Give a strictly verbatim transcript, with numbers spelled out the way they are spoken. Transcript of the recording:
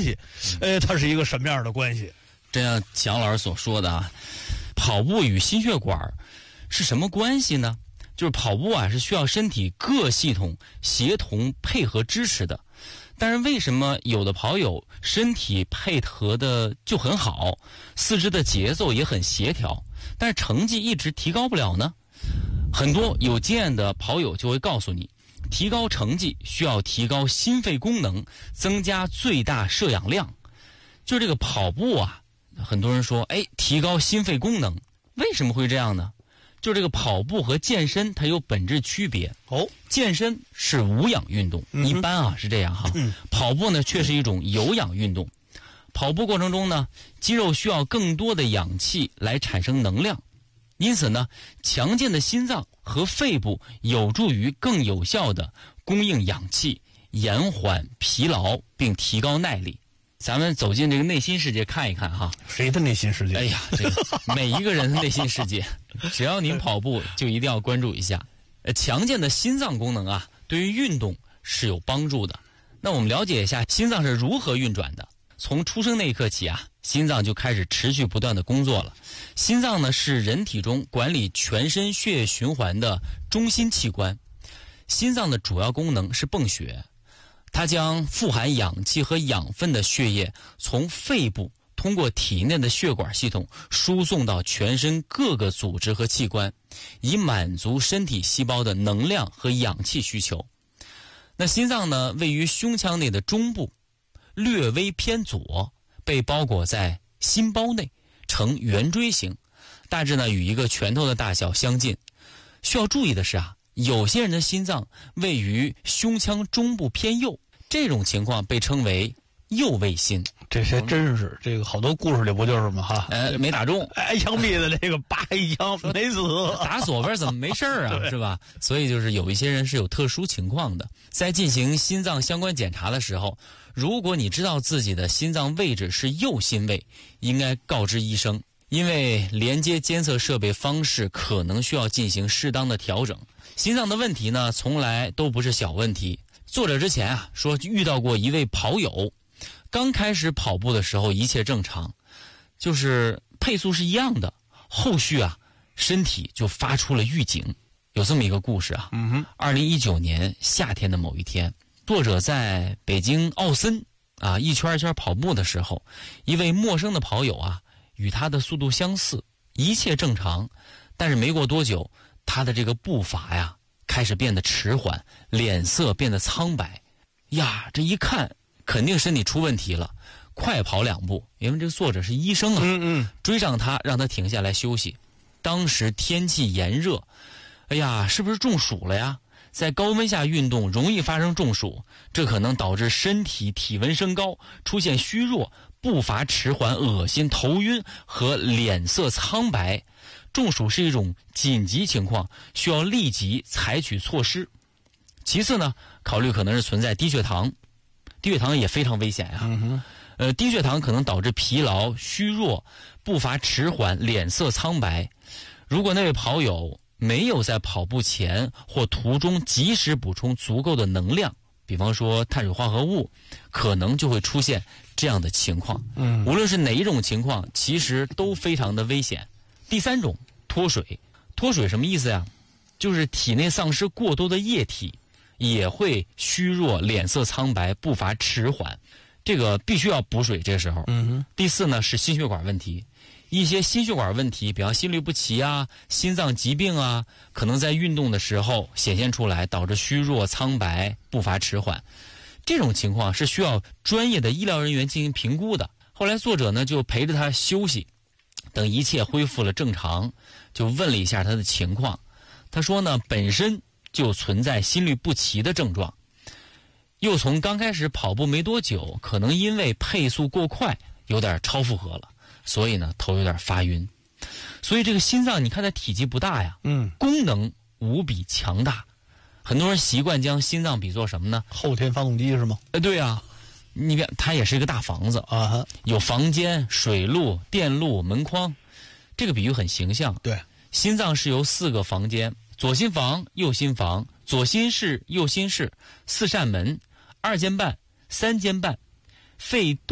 系，呃，它是一个什么样的关系？ 这样蒋老师所说的啊，跑步与心血管是什么关系呢？就是跑步啊是需要身体各系统协同配合支持的，但是为什么有的跑友身体配合的就很好，四肢的节奏也很协调，但是成绩一直提高不了呢？很多有经验的跑友就会告诉你，提高成绩需要提高心肺功能，增加最大摄氧量。就这个跑步啊，很多人说，哎，提高心肺功能，为什么会这样呢？就这个跑步和健身它有本质区别哦。 健身是无氧运动，嗯、一般啊是这样哈。嗯、跑步呢却是一种有氧运动。跑步过程中呢，肌肉需要更多的氧气来产生能量，因此呢，强健的心脏和肺部有助于更有效的供应氧气，延缓疲劳并提高耐力。咱们走进这个内心世界看一看哈， 谁的内心世界？ 哎呀，这个每一个人的内心世界，只要您跑步，就一定要关注一下。呃，强健的心脏功能啊，对于运动是有帮助的。那我们了解一下心脏是如何运转的。从出生那一刻起啊，心脏就开始持续不断的工作了。心脏呢是人体中管理全身血液循环的中心器官。心脏的主要功能是泵血。它将富含氧气和养分的血液从肺部通过体内的血管系统输送到全身各个组织和器官，以满足身体细胞的能量和氧气需求。那心脏呢，位于胸腔内的中部，略微偏左，被包裹在心包内，呈圆锥形，大致呢与一个拳头的大小相近。需要注意的是啊，有些人的心脏位于胸腔中部偏右，这种情况被称为右位心。 这些真是这个好多故事里不就是吗？哈， 呃，没打中， 挨枪毙的这个拔一枪没死， 打左边怎么没事儿啊？是吧？所以就是有一些人是有特殊情况的，在进行心脏相关检查的时候，如果你知道自己的心脏位置是右心位，应该告知医生，因为连接监测设备方式可能需要进行适当的调整。心脏的问题呢，从来都不是小问题。作者之前啊说遇到过一位跑友，刚开始跑步的时候一切正常，就是配速是一样的，后续啊身体就发出了预警。有这么一个故事啊，嗯哼，二零一九年夏天的某一天，作者在北京奥森啊一圈一圈跑步的时候，一位陌生的跑友啊与他的速度相似，一切正常，但是没过多久，他的这个步伐呀开始变得迟缓，脸色变得苍白。呀，这一看肯定身体出问题了，快跑两步，因为这个作者是医生啊，嗯嗯，追上他，让他停下来休息。当时天气炎热，哎呀，是不是中暑了呀？在高温下运动容易发生中暑，这可能导致身体体温升高，出现虚弱、步伐迟缓、恶心、头晕和脸色苍白。中暑是一种紧急情况，需要立即采取措施。其次呢，考虑可能是存在低血糖，低血糖也非常危险呀、啊。嗯哼，呃，低血糖可能导致疲劳、虚弱、步伐迟缓、脸色苍白。如果那位跑友没有在跑步前或途中及时补充足够的能量，比方说碳水化合物，可能就会出现这样的情况。嗯，无论是哪一种情况，其实都非常的危险。第三种，脱水。脱水什么意思呀？就是体内丧失过多的液体，也会虚弱、脸色苍白、步伐迟缓，这个必须要补水。这时候，嗯哼。第四呢是心血管问题，一些心血管问题，比方心律不齐啊、心脏疾病啊，可能在运动的时候显现出来，导致虚弱、苍白、步伐迟缓。这种情况是需要专业的医疗人员进行评估的。后来作者呢就陪着他休息，等一切恢复了正常，就问了一下他的情况。他说呢，本身就存在心律不齐的症状，又从刚开始跑步没多久，可能因为配速过快，有点超负荷了，所以呢头有点发晕。所以这个心脏你看它体积不大呀，嗯，功能无比强大。很多人习惯将心脏比作什么呢？ 后天发动机是吗？ 哎，对啊，你别，它也是一个大房子啊，有房间、水路、电路、门框，这个比喻很形象。 对， 心脏是由四个房间，左心房、右心房、左心室、右心室，四扇门，二间半、三间半，肺